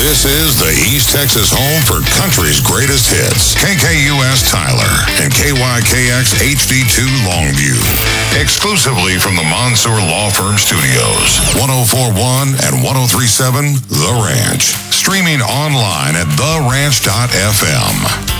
This is the East Texas home for country's greatest hits. KKUS Tyler and KYKX HD2 Longview. Exclusively from the Mansour Law Firm Studios. 1041 and 1037 The Ranch. Streaming online at theranch.fm.